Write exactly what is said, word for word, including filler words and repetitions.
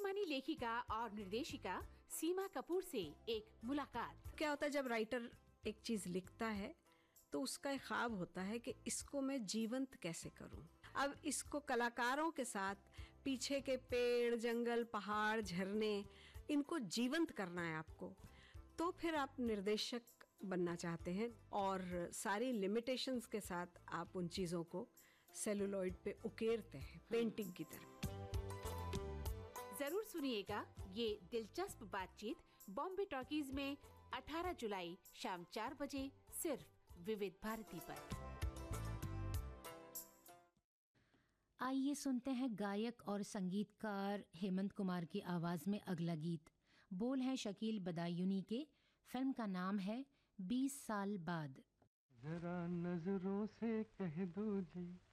जानी-मानी लेखिका और निर्देशिका सीमा कपूर से एक मुलाकात। क्या होता है जब राइटर एक चीज लिखता है तो उसका एक ख्वाब होता है कि इसको मैं जीवंत कैसे करूं। अब इसको कलाकारों के साथ पीछे के पेड़, जंगल, पहाड़, झरने, इनको जीवंत करना है आपको, तो फिर आप निर्देशक बनना चाहते हैं और सारी लिमिटेशंस के साथ आप उन चीजों को सेलुलॉइड पे उकेरते हैं पेंटिंग की तरह। जरूर सुनिएगा ये दिलचस्प बातचीत बॉम्बे टॉकीज में अठारह जुलाई शाम चार बजे सिर्फ विविध भारती पर। आइए सुनते हैं गायक और संगीतकार हेमंत कुमार की आवाज में अगला गीत। बोल है शकील बदायूनी के। फिल्म का नाम है बीस साल बाद। जरा नजरों से कह दो जी